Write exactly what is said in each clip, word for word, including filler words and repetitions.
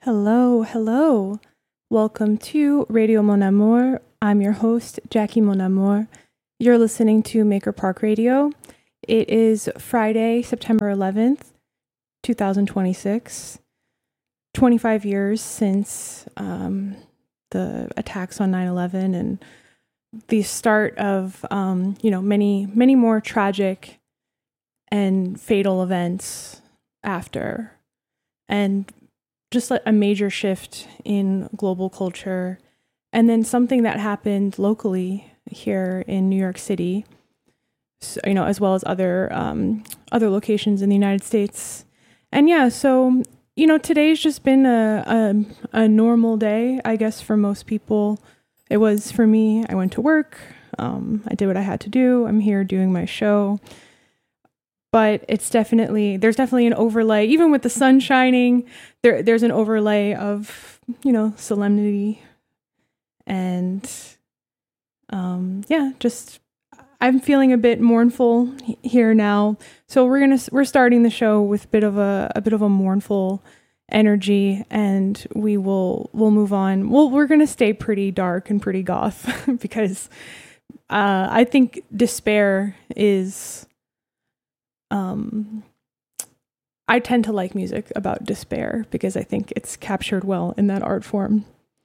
Hello, hello. Welcome to Radio Mon Amour. I'm your host, Jackie Mon Amour. You're listening to Maker Park Radio. It is Friday, September eleventh, twenty twenty-six. twenty-five years since um, the attacks on nine eleven and the start of, um, you know, many, many more tragic and fatal events after. And just like a major shift in global culture, and then something that happened locally here in New York City, so, you know, as well as other um, other locations in the United States. And yeah, so you know, today's just been a, a a normal day, I guess, for most people. It was for me. I went to work. Um, I did what I had to do. I'm here doing my show. But it's definitely, there's definitely an overlay, even with the sun shining, there there's an overlay of, you know, solemnity. And um, yeah, just, I'm feeling a bit mournful here now. So we're going to, we're starting the show with a bit of a, a bit of a mournful energy, and we will, we'll move on. Well, we're going to stay pretty dark and pretty goth because uh, I think despair is, Um, I tend to like music about despair because I think it's captured well in that art form.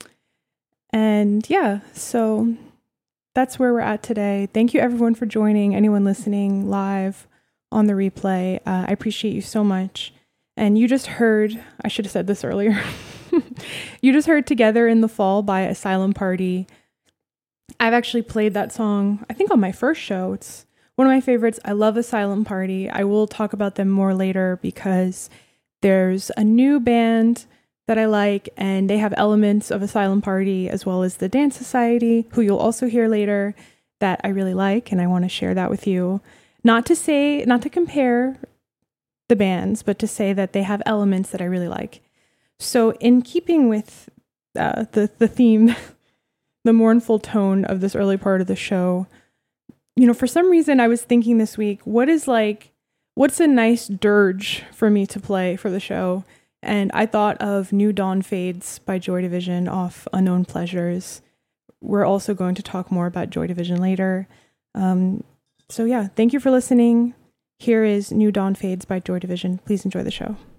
And yeah, so that's where we're at today. Thank you everyone for joining, anyone listening live on the replay. Uh, I appreciate you so much. And you just heard, I should have said this earlier, you just heard Together in the Fall by Asylum Party. I've actually played that song, I think on my first show. It's one of my favorites. I love Asylum Party. I will talk about them more later because there's a new band that I like, and they have elements of Asylum Party as well as the Dance Society, who you'll also hear later, that I really like, and I want to share that with you. Not to say, not to compare the bands, but to say that they have elements that I really like. So in keeping with uh, the, the theme, the mournful tone of this early part of the show, you know, for some reason I was thinking this week, what is like, what's a nice dirge for me to play for the show? And I thought of New Dawn Fades by Joy Division off Unknown Pleasures. We're also going to talk more about Joy Division later. Um, so yeah, thank you for listening. Here is New Dawn Fades by Joy Division. Please enjoy the show.